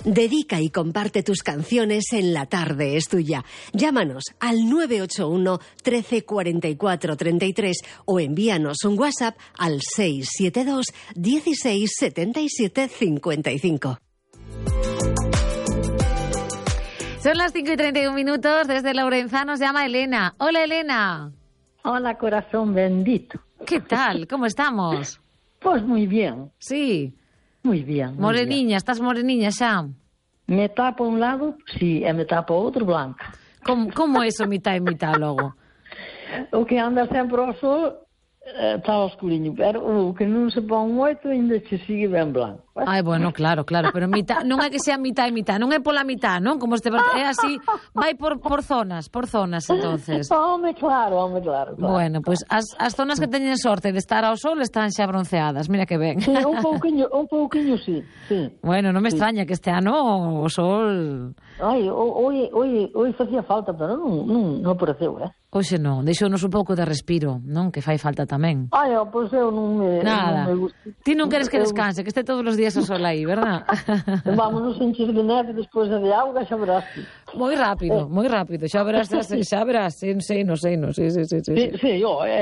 Dedica y comparte tus canciones en La Tarde es Tuya. Llámanos al 981 13 44 33 o envíanos un WhatsApp al 672 16 77 55. Son las 5:31. Desde Lourenzá nos llama Elena. Hola, Elena. Hola, corazón bendito. ¿Qué tal? ¿Cómo estamos? Pues muy bien. Sí. Muy bien. Moreniña, estás moreniña xa? Me tapa un lado, sí, e me tapa outro blanca. Como é iso mitad e mitad logo? O que anda sempre ao sol está oscurinho, pero o que non se pon moito ainda se sigue ben blanco. Ai, bueno, claro, pero mitad, non é que sea mitad e mitad, non é pola mitad, non? Como é así, vai por zonas, entonces. Home, claro. Bueno, pois as zonas que teñen sorte de estar ao sol están xa bronceadas, mira que ben. Sí, un pouquiño, sí. Bueno, non me extraña que este ano o sol... Ai, hoy facía falta, pero non apareceu, Hoxe non, deixounos un pouco de respiro, non? Que fai falta tamén. Ai, pois eu non me... Nada. Non me gusta. Ti non queres que descanse, que este todos os días o sol aí, verdad? Vámonos encher de neve despois de auga, xa verás. Moi rápido, xa verás, sí, non sei. Sí,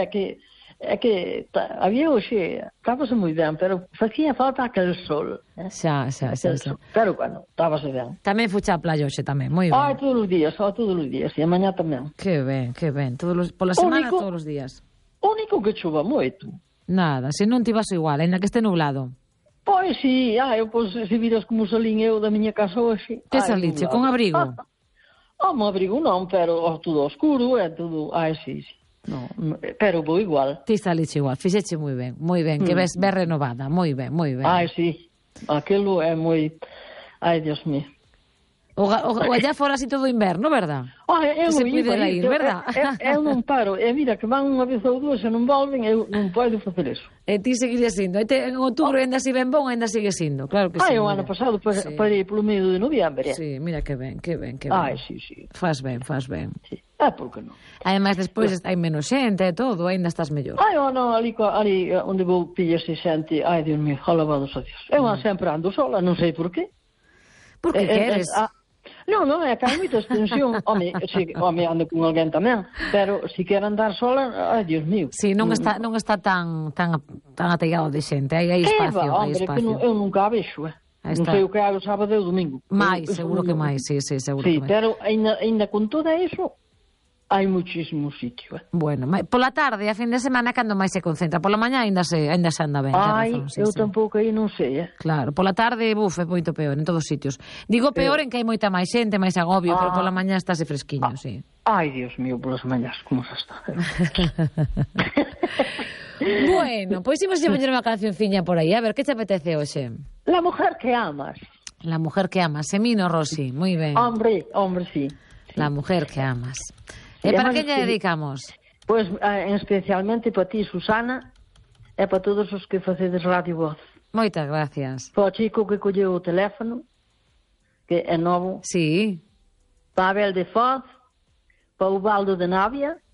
é que había hoxe, estábase moi ben, pero facía falta aquel sol. Xa. Pero bueno, estábase ben. Tamén fucha a playa hoxe tamén, moi ben. Ai, todos os días, e amanhã tamén. Que ben, pola semana todos os días. O único que chova moito. Nada, se non ti vas igual, ainda que este nublado. Pois sí, pois se viras como salín eu da miña casa hoxe. Que saliche, con abrigo? Un abrigo non, pero tudo oscuro, tudo... sí. No, pero vou igual. Ti saliche igual, fixeche moi ben, que ves renovada, moi ben. Sí, aquilo é moi... Ai, Dios mío. O allá fora así todo inverno, verdad? Eu se puidera ir, verdad? Eu non paro, mira, que van unha vez ou dúas e non volven, eu non podo facer eso. E ti seguirías indo, en outubro ainda si ben bon, ainda sigue sindo, claro que sí. O ano pasado parei polo medio de noviembre. Sí, mira que ben. Sí. Fas ben. Sí. Por que non? Ademais, despois hai menos xente e todo, ainda estás mellor. Ali onde vou pillarse xente, Dios mío, alabados a Dios. Eu sempre ando sola, non sei por qué. Por que queres? Non, é que hai moita extensión. Home, ando con alguén tamén, pero se quer andar sola, ai, Dios mío. Si, non está tan ateigado de xente, hai espacio. Que eu nunca a vexo, Non sei o que hai o sábado e o domingo. Seguro que máis, sí, seguro que máis. Sí, pero ainda con todo eso, hai muchísimo sitio. Bueno, pola tarde, a fin de semana, cando máis se concentra? Pola mañá ainda se anda ben. Eu tampouco aí non sei, Claro, pola tarde, é moito peor, en todos os sitios. Digo peor en que hai moita máis xente, máis agobio, pero pola mañá estáse fresquiño, sí. Ai, Dios mío, polas mañás, como se está. Bueno, pois imos a poñer unha cancionciña por aí, a ver, que te apetece hoxe? La mujer que amas. La mujer que amas, Semino Rossi, moi ben. Hombre, sí. La mujer que amas. E para que lle dedicamos? Pois especialmente para ti, Susana, e para todos os que facedes Radio Voz. Moitas gracias. Para o chico que colleu o teléfono, que é novo. Sí. Para Abel de Foz, para o Baldo de Navia,